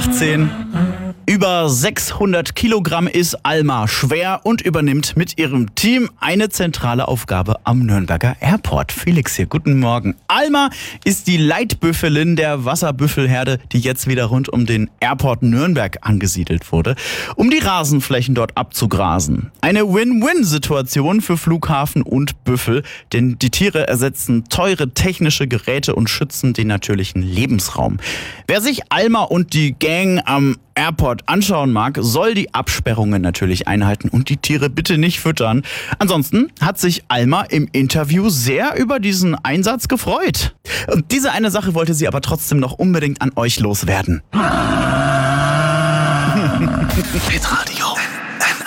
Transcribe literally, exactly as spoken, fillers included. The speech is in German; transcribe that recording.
achtzehn. Über sechshundert Kilogramm ist Alma schwer und übernimmt mit ihrem Team eine zentrale Aufgabe am Nürnberger Airport. Felix hier, guten Morgen. Alma ist die Leitbüffelin der Wasserbüffelherde, die jetzt wieder rund um den Airport Nürnberg angesiedelt wurde, um die Rasenflächen dort abzugrasen. Eine Win-Win-Situation für Flughafen und Büffel, denn die Tiere ersetzen teure technische Geräte und schützen den natürlichen Lebensraum. Wer sich Alma und die Gang am Airport anschauen mag, soll die Absperrungen natürlich einhalten und die Tiere bitte nicht füttern. Ansonsten hat sich Alma im Interview sehr über diesen Einsatz gefreut. Und diese eine Sache wollte sie aber trotzdem noch unbedingt an euch loswerden. Hitradio.